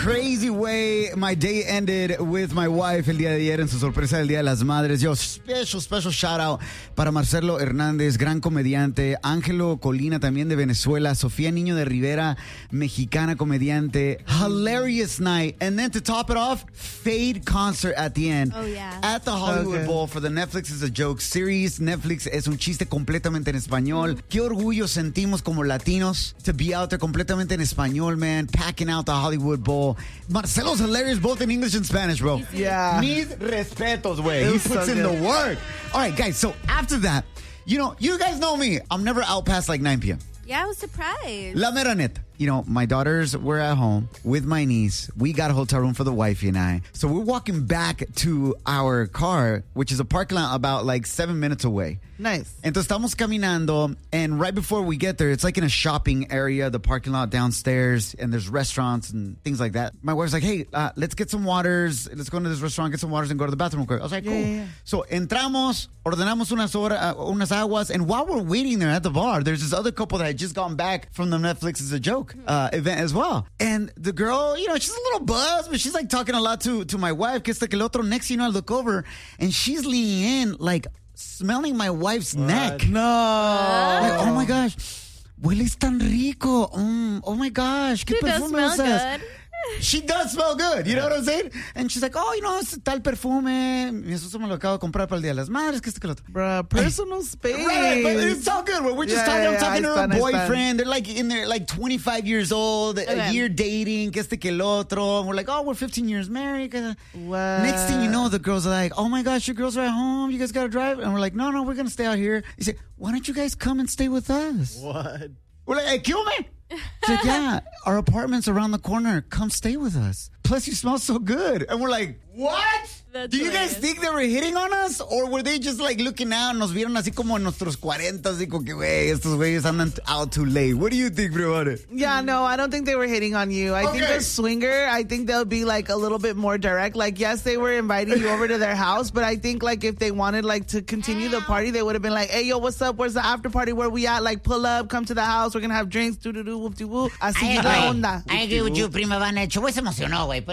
Crazy way my day ended with my wife el día de ayer en su sorpresa del Día de las Madres. Yo, special shout out para Marcelo Hernández, gran comediante, Ángelo Colina también de Venezuela, Sofía Niño de Rivera, mexicana comediante. Hilarious night. And then to top it off, Fade concert at the end. Oh, yeah. At the Hollywood Bowl for the Netflix is a Joke series. Netflix es un chiste completamente en español. Qué orgullo sentimos como latinos to be out there completamente en español, man. Packing out the Hollywood Bowl. Marcelo's hilarious both in English and Spanish, bro. Yeah. Mis respetos, way. He puts in the work. All right, guys, so after that, you guys know me. I'm never out past like 9 p.m. Yeah, I was surprised. La mera neta. My daughters were at home with my niece. We got a hotel room for the wifey and I. So we're walking back to our car, which is a parking lot about like 7 minutes away. Nice. Entonces estamos caminando, and right before we get there, it's like in a shopping area, the parking lot downstairs, and there's restaurants and things like that. My wife's like, hey, let's get some waters. Let's go into this restaurant, get some waters, and go to the bathroom. I was like, cool. Yeah. So entramos, ordenamos unas aguas, and while we're waiting there at the bar, there's this other couple that had just gone back from the Netflix is a Joke event as well. And the girl, she's a little buzzed, but she's like talking a lot to my wife. Que el otro. Next, I look over, and she's leaning in, like, smelling my wife's neck. No. Like, oh my gosh, hueles tan rico. Oh my gosh, qué It does perfume smell usas. good. She does smell good, you know what I'm saying? And she's like, es tal perfume. Mi esposo me lo acabo de comprar para el Día de las Madres, que que lo otro. Bruh, personal space. Right, but it's all good. We're just talking. I'm talking to her I boyfriend. stand. They're like in their 25 years old, a year dating, que que el otro. And we're like, we're 15 years married. What? Next thing you know, the girls are like, oh my gosh, your girls are at home. You guys got to drive. And we're like, no, we're going to stay out here. He said, why don't you guys come and stay with us? What? We're like, hey, kill me. She's like, yeah, our apartment's around the corner. Come stay with us. Plus, you smell so good. And we're like, what? That's Do you guys hilarious. think they were hitting on us? Or were they just like looking out? Nos vieron así como en nuestros 40. Así como que, güey, estos güeyes andan out too late. What do you think, bro, about it? Yeah, no, I don't think they were hitting on you. I think Okay. a swinger, I think they'll be like a little bit more direct. Like, yes, they were inviting you over to their house, but I think like if they wanted like to continue the party, they would have been like, hey, yo, what's up? Where's the after party? Where we at? Like, pull up, come to the house. We're going to have drinks, do-do-do, whoop-de-whoop. Así es la onda. I agree with you, prima Vane. Chuy se emocionó, güey.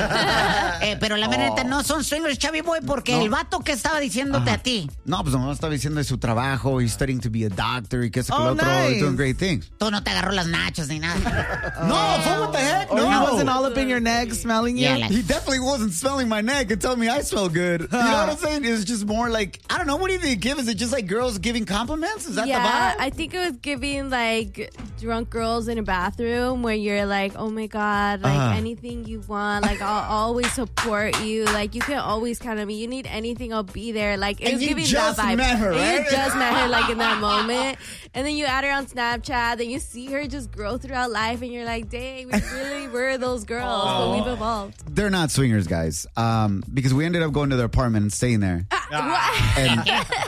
Pero la verdad no son swingers, Chavi Boy, porque el vato que estaba diciéndote a ti. No, pues nomás estaba diciendo de su trabajo. He's studying to be a doctor. Y que eso que lo otro. nice. He's doing great things. Tú no te agarró las nachas ni nada. No, fool, what the heck? Or No. he wasn't all up in your neck smelling you. Yeah, like- He definitely wasn't smelling my neck and telling me I smell good. You know what I'm saying? It was just more like, I don't know, what do you think, Kim? Is it just like girls giving compliments? Is that the vibe? I think it was giving like drunk girls in a bathroom where you're like, oh my God, like anything you want, like I'll always support you. Like you can always count on me. You need anything, I'll be there. Like it And was you giving just that vibe. met her, And right? You just met her like in that moment. And then you add her on Snapchat, then you see her just grow throughout life and you're like, dang, we really were those girls, but we've evolved. They're not swingers, guys. Because we ended up going to their apartment and staying there. And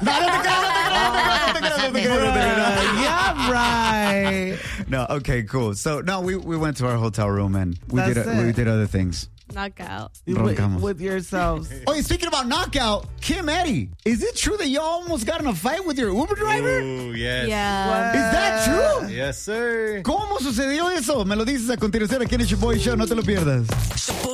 Yeah, right. no, okay, cool. So no, we went to our hotel room and we That's we it. did other things. Knockout. Roncamos. With yourselves. Oh, speaking about knockout, Kim Eddy, is it true that y'all almost got in a fight with your Uber driver? Ooh, yes. Yeah. Is that true? Yes, sir. ¿Cómo sucedió eso? Me lo dices a continuación aquí en el Boy Show. No te lo pierdas.